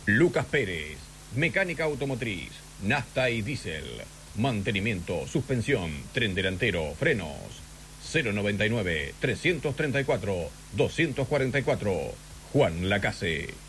Lucas Pérez, mecánica automotriz, nafta y diésel, mantenimiento, suspensión, tren delantero, frenos. 099-334-244. Juan Lacase.